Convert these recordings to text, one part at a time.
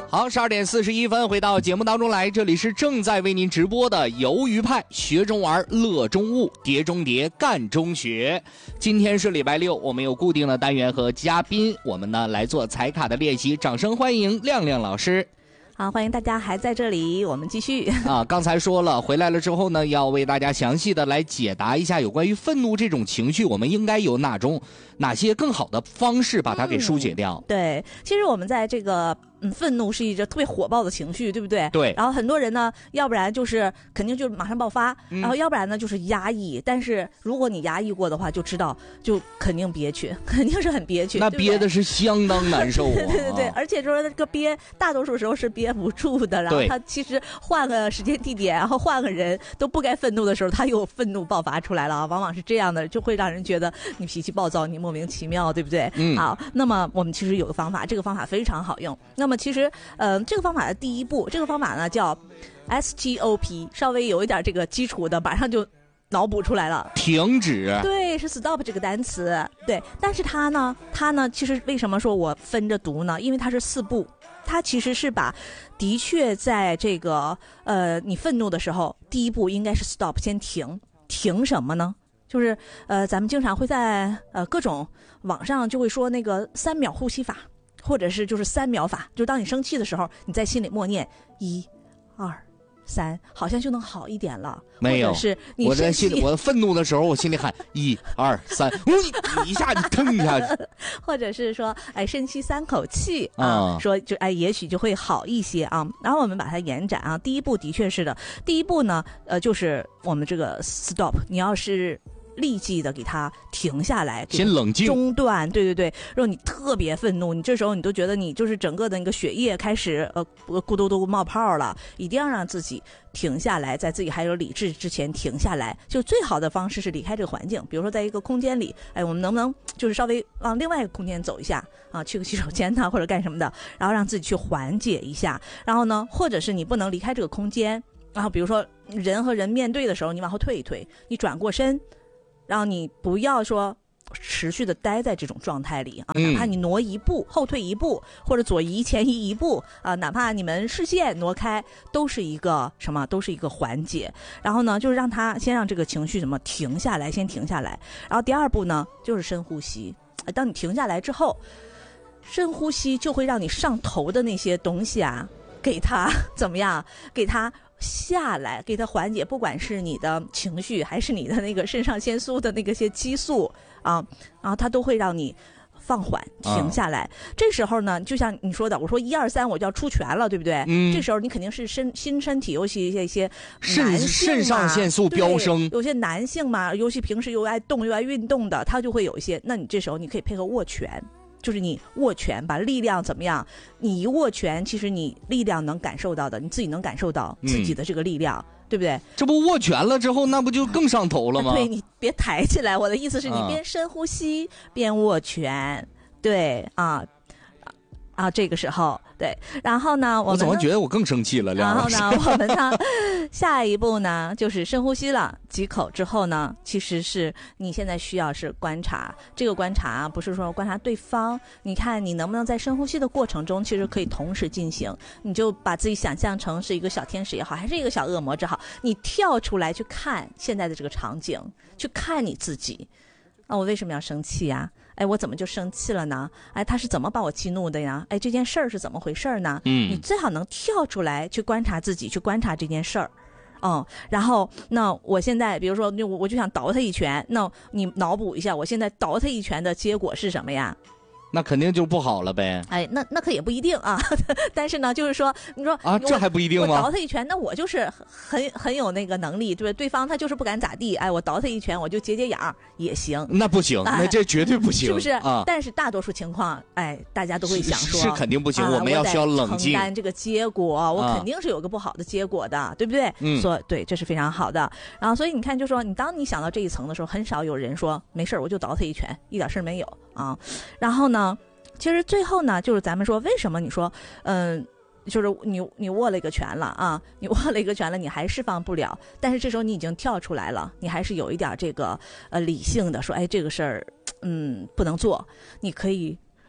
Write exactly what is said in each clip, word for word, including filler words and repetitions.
好，十二点四十一分，回到节目当中来，这里是正在为您直播的鱿鱼派，学中玩，乐中悟，碟中谍，干中学。今天是礼拜六，我们有固定的单元和嘉宾，我们呢来做彩卡的练习，掌声欢迎亮亮老师。 好，欢迎大家还在这里，我们继续啊。刚才说了，回来了之后呢，要为大家详细的来解答一下有关于愤怒这种情绪，我们应该有哪种哪些更好的方式把它给疏解掉。 嗯、对，其实我们在这个嗯，愤怒是一个特别火爆的情绪，对不对？ 对。 然后很多人呢，要不然就是肯定就马上爆发、 嗯， 然后要不然呢就是压抑。但是如果你压抑过的话，就知道就肯定憋屈，肯定是很憋屈。 那憋的是相当难受、啊。 对对对，而且说这个憋，大多数时候是憋不住的。然后他其实换个时间地点，然后换个人都不该愤怒的时候，他又愤怒爆发出来了啊，往往是这样的，就会让人觉得你脾气暴躁，你莫名其妙，对不对？ 嗯。 好，那么我们其实有个方法，这个方法非常好用。那么其实呃，这个方法的第一步，这个方法呢叫 S T O P， 稍微有一点这个基础的，马上就脑补出来了。 停止。 对，是 stop 这个单词。对，但是它呢，它呢，其实为什么说我分着读呢？因为它是四步，它其实是把的确在这个呃你愤怒的时候，第一步应该是 stop， 先停。停什么呢？就是呃，咱们经常会在呃各种网上就会说那个三秒呼吸法。或者是就是三秒法，就当你生气的时候，你在心里默念一、二、三，好像就能好一点了。 没有， 或者是你我在心里，我愤怒的时候，我心里喊一、二、三，你一下你腾一下去。 或者是说，哎，深吸三口气啊，嗯、说就哎，也许就会好一些啊。然后我们把它延展啊，第一步的确是的，第一步呢，呃，就是我们这个 stop， 你要是。立即的给它停下来， 先冷静， 中断。对对对，如果你特别愤怒，你这时候你都觉得你就是整个的那个血液开始呃咕嘟嘟冒泡了，一定要让自己停下来，在自己还有理智之前停下来。就最好的方式是离开这个环境，比如说在一个空间里，哎，我们能不能就是稍微往另外一个空间走一下啊，去个洗手间呐，或者干什么的，然后让自己去缓解一下。然后呢，或者是你不能离开这个空间，然后比如说人和人面对的时候，你往后退一退，你转过身。然后你不要说持续的待在这种状态里啊，哪怕你挪一步、嗯、后退一步，或者左移前移一步啊，哪怕你们视线挪开，都是一个什么？都是一个缓解。然后呢，就是让他先让这个情绪怎么停下来，先停下来。然后第二步呢，就是深呼吸。当你停下来之后，深呼吸就会让你上头的那些东西啊，给他怎么样？给他。下来给它缓解，不管是你的情绪还是你的那个肾上腺素的那个些激素啊，然后它都会让你放缓停下来、啊、这时候呢就像你说的，我说一二三我就要出拳了，对不对？嗯，这时候你肯定是身新身体，尤其一些一些男性肾上腺素飙升， 有些男性嘛，尤其平时又爱动又爱运动的，他就会有一些，那你这时候你可以配合握拳，就是你握拳把力量怎么样，你一握拳其实你力量能感受到的，你自己能感受到自己的这个力量、嗯、对不对？ 这不握拳了之后那不就更上头了吗？ 对，你别抬起来，我的意思是你边深呼吸、啊、边握拳，对啊啊，这个时候对，然后呢，我们我怎么觉得我更生气了？ 然后呢，我们呢，下一步呢就是深呼吸了几口之后呢，其实是你现在需要是观察，这个观察不是说观察对方，你看你能不能在深呼吸的过程中，其实可以同时进行，你就把自己想象成是一个小天使也好，还是一个小恶魔也好，你跳出来去看现在的这个场景，去看你自己。啊，我为什么要生气呀？哎，我怎么就生气了呢？哎，他是怎么把我激怒的呀？哎，这件事儿是怎么回事呢？嗯，你最好能跳出来去观察自己，去观察这件事儿。嗯，然后那我现在比如说我我就想倒他一拳，那你脑补一下，我现在倒他一拳的结果是什么呀？ 那肯定就不好了呗。 哎，那那可也不一定啊。但是呢，就是说，你说啊，这还不一定吗？ 我倒他一拳，那我就是很很有那个能力，对不对？对方他就是不敢咋地，哎，我倒他一拳，我就解解痒也行。 那不行，哎、那这绝对不行， 是不是？ 啊， 但是大多数情况，哎，大家都会想说， 是, 是肯定不行、 啊， 我们要需要冷静， 承担这个结果，我肯定是有个不好的结果的，啊、对不对？嗯，所以对，这是非常好的。然后，所以你看，就说你当你想到这一层的时候，很少有人说没事我就倒他一拳，一点事没有啊。然后呢？其实最后呢，就是咱们说，为什么你说，嗯，就是你你握了一个拳了啊，你握了一个拳了，你还释放不了，但是这时候你已经跳出来了，你还是有一点这个呃理性的说，哎，这个事儿，嗯，不能做，你可以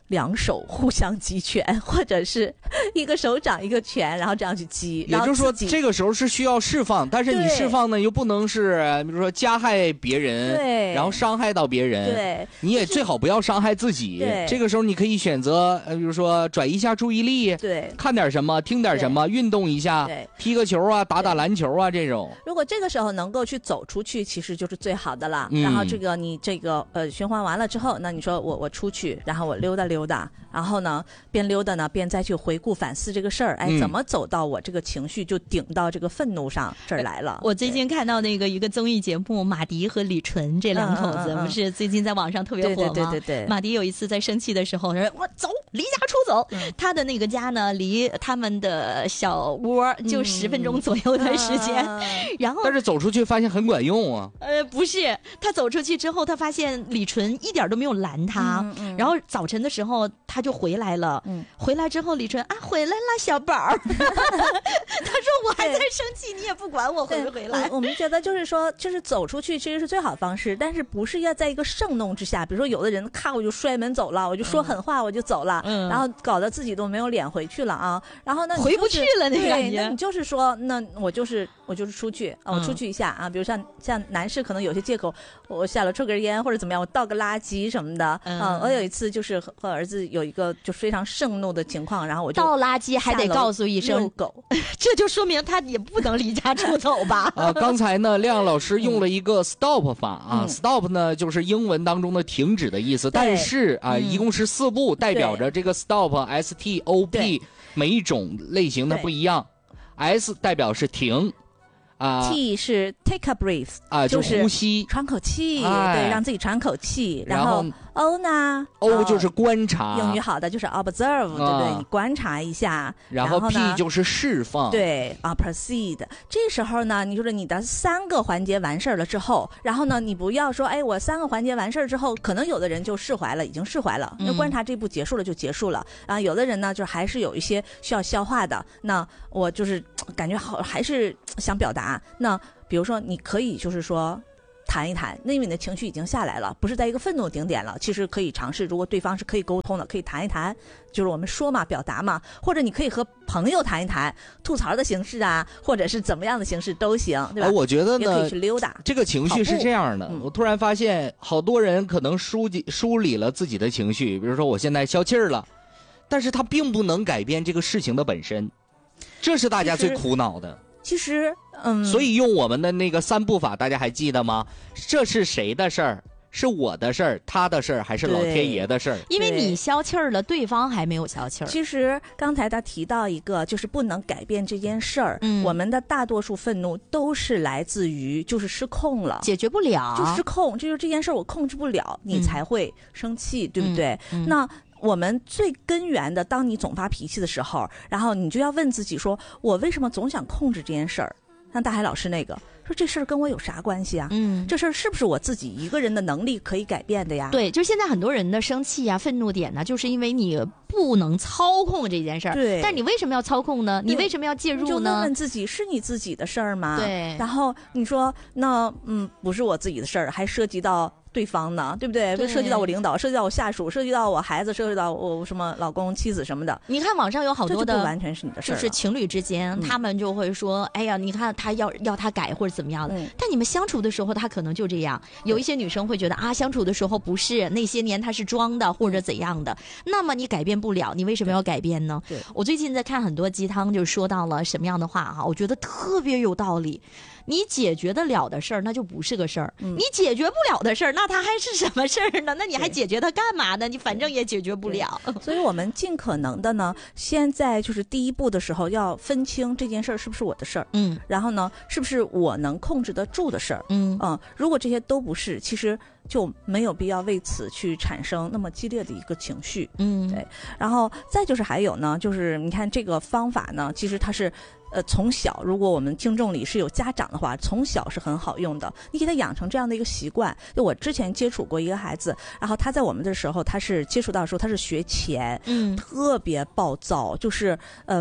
两手互相击拳，或者是一个手掌一个拳，然后这样去击。 也就是说，这个时候是需要释放，但是你释放呢，又不能是比如说加害别人， 对， 然后伤害到别人， 对， 你也最好不要伤害自己。这个时候你可以选择，呃，比如说转移一下注意力， 对， 看点什么，听点什么，运动一下，踢个球啊，打打篮球啊，这种。 如果这个时候能够去走出去，其实就是最好的了。嗯、然后这个你这个呃循环完了之后，那你说我我出去，然后我溜达溜达，然后呢边溜达呢边再去回顾反思这个事儿，哎，怎么走到我这个情绪就顶到这个愤怒上这儿来了？ 我最近看到那个一个综艺节目，马迪和李纯这两口子，嗯嗯嗯、不是最近在网上特别火吗？ 对对对对对。 马迪有一次在生气的时候说：“我走，离家出走。嗯”他的那个家呢，离他们的小窝就十分钟左右的时间。嗯嗯、然后， 但是走出去发现很管用啊。 呃，不是，他走出去之后，他发现李纯一点都没有拦他。嗯嗯、然后早晨的时候他就回来了。嗯、回来之后，李纯啊回来了，小宝。他说我还在生气，你也不管我回不回来。 我们觉得就是说，就是走出去其实是最好的方式，但是不是要在一个盛怒之下，比如说有的人咔我就摔门走了，我就说狠话我就走了，嗯、然后搞得自己都没有脸回去了啊。然后呢、就是， 回不去了那个感觉。 那你就是说，那我就是我就是出去啊，我出去一下啊，嗯、比如像像男士可能有些借口，我下楼抽根烟或者怎么样，我倒个垃圾什么的。嗯，啊、我有一次就是和儿子有一个就非常盛怒的情况，然后我就倒垃圾还得告诉一声狗， 这就说明他也不能离家出走吧？ 啊，刚才呢，亮老师用了一个 stop 法啊、嗯、，stop 呢就是英文当中的停止的意思，但是啊、嗯，一共是四步，代表着这个 stop S T O P 每一种类型它不一样 ，S 代表是停。 啊 ，T 是 take a breath 啊， 就是呼吸， 喘口气， 哎、 对，让自己喘口气。然后 O 呢 ？O 就是观察， 英语好的就是 observe，、啊、对不对？你观察一下。 然后 P 就是释放， 对啊 ，proceed。这时候呢，你说你的三个环节完事儿了之后，然后呢，你不要说，哎，我三个环节完事儿之后，可能有的人就释怀了，已经释怀了，那、嗯、观察这步结束了就结束了啊。有的人呢，就还是有一些需要消化的，那我就是感觉好，还是想表达。那比如说，你可以就是说谈一谈，那因为你的情绪已经下来了，不是在一个愤怒顶点了，其实可以尝试，如果对方是可以沟通的，可以谈一谈，就是我们说嘛，表达嘛，或者你可以和朋友谈一谈，吐槽的形式啊，或者是怎么样的形式都行，对吧？ 我觉得呢， 也可以去溜达。 这个情绪是这样的，嗯、我突然发现，好多人可能梳理梳理了自己的情绪，比如说我现在消气儿了，但是他并不能改变这个事情的本身，这是大家最苦恼的。 其实，嗯， 所以用我们的那个三步法，大家还记得吗？这是谁的事儿？是我的事儿，他的事儿，还是老天爷的事儿？ 因为你消气儿了，对方还没有消气儿。 其实刚才他提到一个，就是不能改变这件事儿。嗯，我们的大多数愤怒都是来自于就是失控了， 解决不了， 就失控，就是这件事儿我控制不了，你才会生气，嗯、对不对？嗯嗯、那。我们最根源的，当你总发脾气的时候，然后你就要问自己说，我为什么总想控制这件事儿？像大海老师那个说，这事儿跟我有啥关系啊？嗯，这事儿是不是我自己一个人的能力可以改变的呀？ 对，就现在很多人的生气啊、愤怒点呢，就是因为你不能操控这件事儿。 对， 但你为什么要操控呢？你为什么要介入呢？ 就问问自己，是你自己的事儿吗？ 对。 然后你说，那嗯，不是我自己的事儿，还涉及到对方呢，对不对？对，涉及到我领导，涉及到我下属，涉及到我孩子，涉及到我什么老公、妻子什么的。 你看网上有好多的， 这就不完全是你的事儿， 就是情侣之间，嗯、他们就会说：“哎呀，你看他要要他改或者怎么样的。嗯”但你们相处的时候，他可能就这样。有一些女生会觉得啊，相处的时候不是那些年他是装的或者怎样的，那么你改变不了，你为什么要改变呢？ 对， 我最近在看很多鸡汤，就说到了什么样的话哈，我觉得特别有道理。你解决得了的事儿，那就不是个事儿；嗯、你解决不了的事儿，那它还是什么事儿呢？那你还解决它干嘛呢？你反正也解决不了。 所以我们尽可能的呢，先在就是第一步的时候要分清这件事儿是不是我的事儿，嗯，然后呢，是不是我能控制得住的事儿，嗯嗯，如果这些都不是，其实就没有必要为此去产生那么激烈的一个情绪，嗯，对。然后再就是还有呢，就是你看这个方法呢，其实它是。呃，从小如果我们听众里是有家长的话，从小是很好用的。你给他养成这样的一个习惯。就我之前接触过一个孩子，然后他在我们的时候，他是接触到的时候，他是学前，嗯，特别暴躁，就是嗯。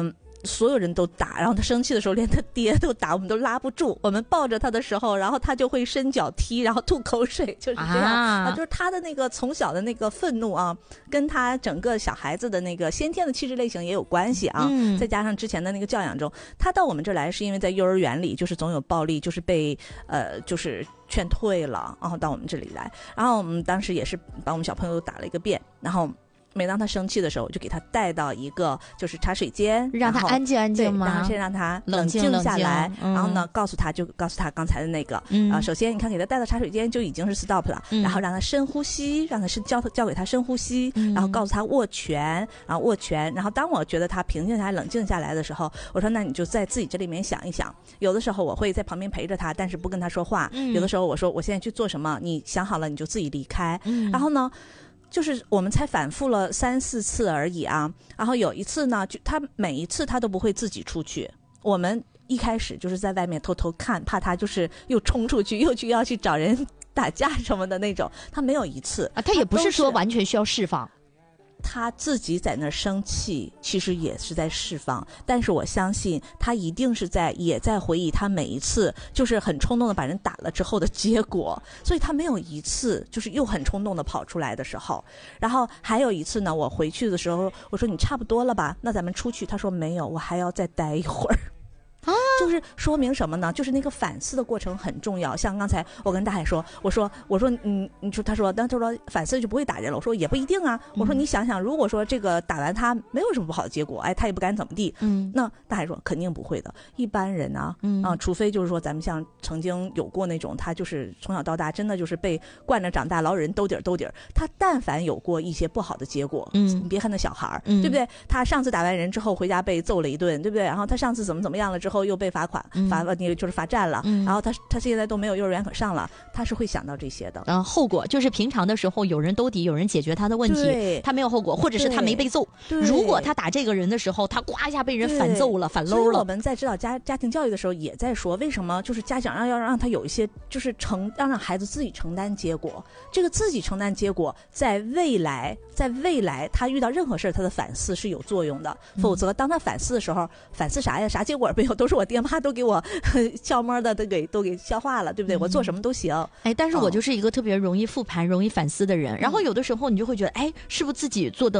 所有人都打，然后他生气的时候连他爹都打，我们都拉不住。我们抱着他的时候，然后他就会伸脚踢，然后吐口水，就是这样啊, 啊就是他的那个从小的那个愤怒啊，跟他整个小孩子的那个先天的气质类型也有关系啊、嗯、再加上之前的那个教养中，他到我们这儿来是因为在幼儿园里就是总有暴力，就是被呃就是劝退了，然后到我们这里来，然后我们当时也是把我们小朋友打了一个遍，然后每当他生气的时候，我就给他带到一个就是茶水间， 让他安静安静吗？ 然后先让他冷静下来， 嗯、 然后呢，告诉他就告诉他刚才的那个，嗯、啊，首先你看给他带到茶水间就已经是 stop 了，嗯、然后让他深呼吸，让他是教他教给他深呼吸，嗯、然后告诉他握拳，然后握拳，然后当我觉得他平静下来、冷静下来的时候，我说那你就在自己这里面想一想，有的时候我会在旁边陪着他，但是不跟他说话，嗯、有的时候我说我现在去做什么，你想好了你就自己离开，嗯、然后呢。就是我们才反复了三四次而已啊，然后有一次呢，就他每一次他都不会自己出去，我们一开始就是在外面偷偷看，怕他就是又冲出去，又去要去找人打架什么的那种，他没有一次啊，他也不是说完全需要释放。 他自己在那儿生气，其实也是在释放，但是我相信他一定是在也在回忆他每一次就是很冲动的把人打了之后的结果，所以他没有一次就是又很冲动的跑出来的时候。然后还有一次呢，我回去的时候我说你差不多了吧，那咱们出去，他说没有，我还要再待一会儿。啊，就是说明什么呢？就是那个反思的过程很重要。像刚才我跟大海说，我说我说嗯，你说他说，但他说反思就不会打人了。我说也不一定啊。我说你想想，如果说这个打完他没有什么不好的结果，哎，他也不敢怎么地，嗯，那大海说肯定不会的。一般人啊，嗯啊，除非就是说咱们像曾经有过那种，他就是从小到大真的就是被惯着长大，老人兜底儿兜底儿。他但凡有过一些不好的结果，嗯，你别看那小孩儿，嗯，对不对？他上次打完人之后回家被揍了一顿，对不对？然后他上次怎么怎么样了之后。又被罚款，罚你就是罚站了，嗯、然后他他现在都没有幼儿园可上了，他是会想到这些的。 嗯、呃，后果就是平常的时候有人兜底，有人解决他的问题，他没有后果，或者是他没被揍。如果他打这个人的时候，他呱一下被人反揍了，反搂了。 我们在指导家家庭教育的时候，也在说，为什么就是家长要要让他有一些就是承让让孩子自己承担结果，这个自己承担结果，在未来在未来他遇到任何事他的反思是有作用的，嗯、否则当他反思的时候，反思啥呀？啥结果没有，都是我爹妈都给我悄摸的都给都给消化了，对不对？我做什么都行。 哎，但是我就是一个特别容易复盘、容易反思的人。然后有的时候你就会觉得，哎，是不是自己做的